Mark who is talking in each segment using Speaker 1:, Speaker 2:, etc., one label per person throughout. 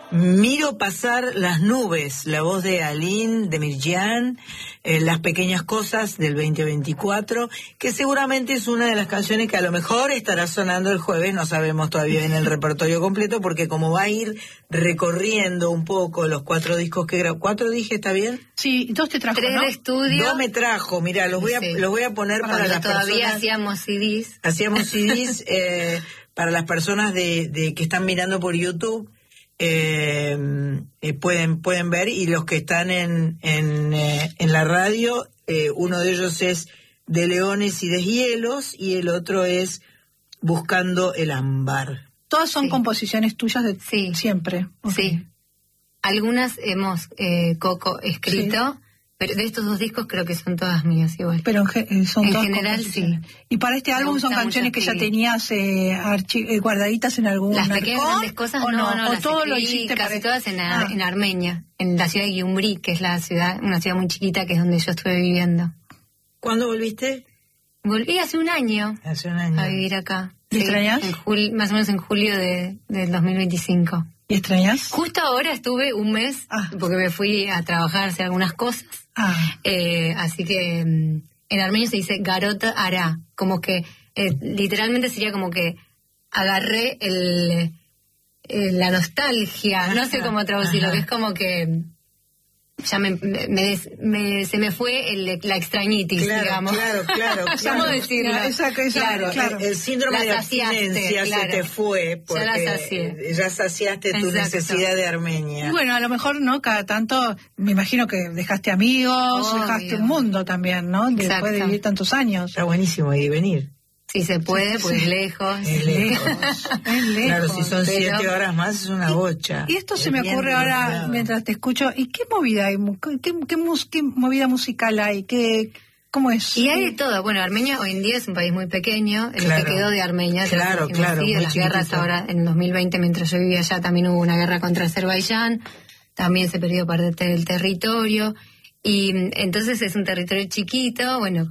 Speaker 1: Miro pasar las nubes, la voz de Aline, de Mirjan, Las pequeñas cosas del 2024, que seguramente es una de las canciones que a lo mejor estará sonando el jueves, no sabemos todavía en el repertorio completo, porque como va a ir recorriendo un poco los 4 discos que grabó. ¿4 dije, está bien?
Speaker 2: Sí, 2 te trajo,
Speaker 3: 3
Speaker 2: ¿no?
Speaker 3: de estudio.
Speaker 1: 2 me trajo, mira, los voy a poner para las
Speaker 3: todavía
Speaker 1: personas.
Speaker 3: hacíamos CDs.
Speaker 1: Hacíamos CDs para las personas de que están mirando por YouTube. Pueden ver, y los que están en la radio, uno de ellos es De Leones y Deshielos y el otro es Buscando el Ámbar.
Speaker 2: Todas son composiciones tuyas de siempre. Okay.
Speaker 3: Sí. Algunas hemos Coco escrito, pero de estos 2 discos creo que son todas mías igual.
Speaker 2: Pero son
Speaker 3: en
Speaker 2: todas
Speaker 3: general sí.
Speaker 2: Y para este álbum son canciones que ya tenías guardaditas en algún
Speaker 3: Las pequeñas grandes cosas
Speaker 2: o
Speaker 3: no,
Speaker 2: o
Speaker 3: las
Speaker 2: todo lo
Speaker 3: escribí
Speaker 2: hiciste
Speaker 3: casi todas en Armenia, en la ciudad de Gyumri, que es una ciudad muy chiquita que es donde yo estuve viviendo.
Speaker 1: ¿Cuándo volviste?
Speaker 3: Volví hace un año.
Speaker 1: Hace un año.
Speaker 3: A vivir acá.
Speaker 2: ¿Y extrañas?
Speaker 3: Más o menos en julio del 2025.
Speaker 2: ¿Y extrañas?
Speaker 3: Justo ahora estuve un mes, porque me fui a trabajar, a hacer algunas cosas. Así que en armenio se dice Garota Ara, como que literalmente sería como que agarré la nostalgia, no sé cómo traducirlo, que es como que ya se me fue la extrañitis, digamos.
Speaker 1: Claro.
Speaker 3: ¿Cómo decirlo?
Speaker 1: Claro. El síndrome de abstinencia se te fue porque ya saciaste tu necesidad de Armenia.
Speaker 2: Y bueno, a lo mejor, ¿no? Cada tanto, me imagino que dejaste amigos, dejaste un mundo también, ¿no? Después de vivir tantos años.
Speaker 1: Está buenísimo ir y venir.
Speaker 3: Si se puede, pues lejos.
Speaker 1: Es lejos. Claro, si son 7 horas más es una bocha.
Speaker 2: Y esto se me ocurre ahora mientras te escucho. ¿Y qué movida hay? ¿Qué movida musical hay? ¿Cómo es?
Speaker 3: Y hay de todo. Bueno, Armenia hoy en día es un país muy pequeño. Lo que quedó de Armenia.
Speaker 1: Claro.
Speaker 3: Las guerras ahora, en 2020, mientras yo vivía allá, también hubo una guerra contra Azerbaiyán. También se perdió parte del territorio. Y entonces es un territorio chiquito, bueno,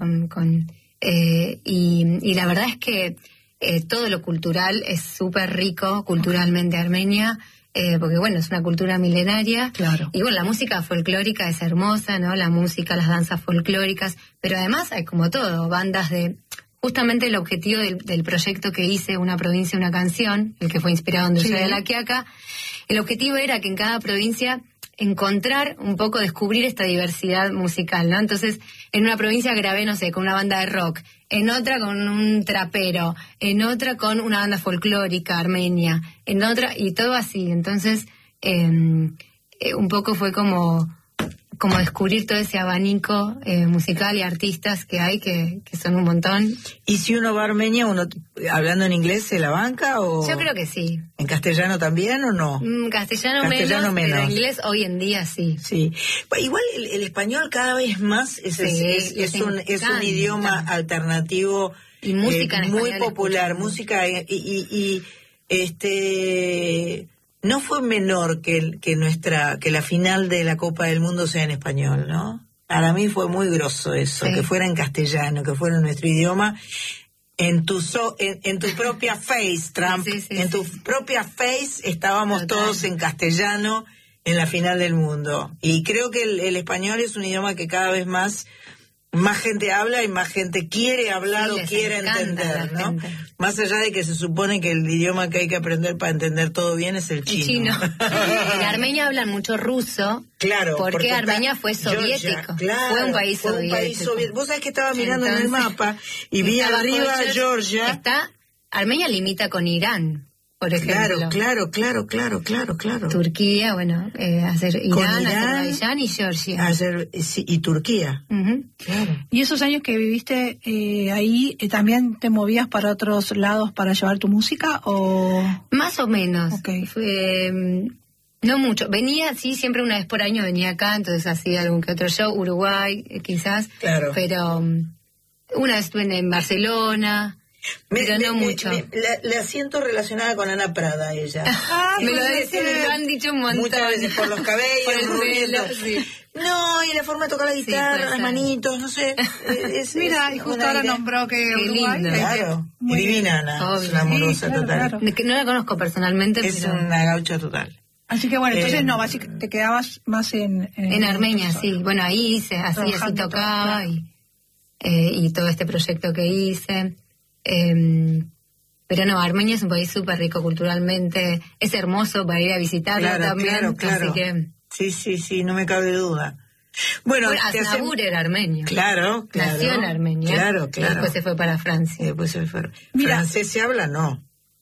Speaker 3: y la verdad es que todo lo cultural es súper rico culturalmente Armenia, porque bueno, es una cultura milenaria.
Speaker 2: Claro.
Speaker 3: Y bueno, la música folclórica es hermosa, ¿no? La música, las danzas folclóricas, pero además hay como todo, bandas de... Justamente el objetivo del proyecto que hice, Una provincia, una canción, el que fue inspirado en Dulce de la Quiaca, el objetivo era que en cada provincia encontrar un poco, descubrir esta diversidad musical, ¿no? Entonces, en una provincia grabé, no sé, con una banda de rock, en otra con un trapero, en otra con una banda folclórica armenia, en otra, y todo así. Entonces, un poco fue como descubrir todo ese abanico musical y artistas que hay, que son un montón.
Speaker 1: ¿Y si uno va a Armenia, hablando en inglés, se la banca o...?
Speaker 3: Yo creo que sí.
Speaker 1: ¿En castellano también o no?
Speaker 3: Castellano menos, pero en inglés hoy en día sí.
Speaker 1: Sí. Igual el español cada vez más es un idioma alternativo
Speaker 3: y música en
Speaker 1: muy popular. Música no fue menor que la final de la Copa del Mundo sea en español, ¿no? Para mí fue muy grosso eso, que fuera en castellano, que fuera en nuestro idioma. En tu propia face, Trump, en tu propia face estábamos todos en castellano en la final del mundo. Y creo que el español es un idioma que cada vez más gente habla y más gente quiere hablar o quiere entender, ¿no? Más allá de que se supone que el idioma que hay que aprender para entender todo bien es el chino.
Speaker 3: En Armenia hablan mucho ruso.
Speaker 1: Claro.
Speaker 3: Porque Armenia fue soviético.
Speaker 1: Fue un país soviético. Vos sabés que estaba mirando en el mapa y vi arriba Georgia.
Speaker 3: Armenia limita con Irán, por ejemplo.
Speaker 1: Claro.
Speaker 3: Turquía, bueno, Irán, Azerbaiyán y Georgia.
Speaker 1: Y Turquía.
Speaker 3: Claro.
Speaker 2: ¿Y esos años que viviste ahí, también te movías para otros lados para llevar tu música o...?
Speaker 3: Más o menos.
Speaker 2: Okay.
Speaker 3: No mucho. Venía, sí, siempre una vez por año venía acá, entonces hacía algún que otro show, Uruguay, quizás.
Speaker 1: Claro.
Speaker 3: Pero una vez estuve en Barcelona... Pero no mucho.
Speaker 1: La siento relacionada con Ana Prada, ella.
Speaker 3: Me lo han dicho un montón.
Speaker 1: Muchas veces por los cabellos,
Speaker 3: por el pelo, sí.
Speaker 1: No, y la forma de tocar la guitarra, las manitos, no sé.
Speaker 2: Mira, y justo ahora nombró que Uruguay.
Speaker 1: Claro, muy divina Ana, es una amorosa total.
Speaker 3: Claro. No la conozco personalmente,
Speaker 1: es una gaucha total.
Speaker 2: Así que bueno, entonces no, básicamente te quedabas más en
Speaker 3: Armenia, sí. Bueno, ahí hice, así tocaba y todo este proyecto que hice. Pero no, Armenia es un país súper rico culturalmente, es hermoso para ir a visitarlo también.
Speaker 1: Claro.
Speaker 3: Así que...
Speaker 1: Sí, no me cabe duda. Bueno,
Speaker 3: Aznavour era armenio.
Speaker 1: Claro.
Speaker 3: Nació en Armenia.
Speaker 1: Claro.
Speaker 3: Y después se fue para Francia.
Speaker 1: Mira, ¿francés se habla? No.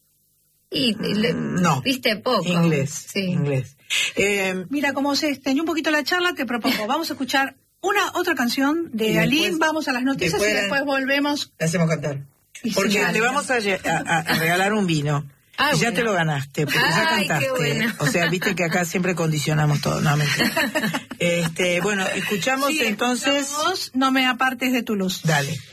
Speaker 3: No. Viste poco.
Speaker 1: Inglés.
Speaker 3: Sí.
Speaker 1: Inglés.
Speaker 2: Mira, como se extendió un poquito la charla, te propongo, vamos a escuchar otra canción de Aline, vamos a las noticias y después volvemos.
Speaker 1: Le hacemos cantar. Porque le vamos a regalar un vino. Ya
Speaker 3: bueno.
Speaker 1: te lo ganaste, porque ya cantaste.
Speaker 3: Bueno.
Speaker 1: O sea, viste que acá siempre condicionamos todo, no mentira. Bueno, escuchamos entonces.
Speaker 2: No me apartes de tu luz.
Speaker 1: Dale.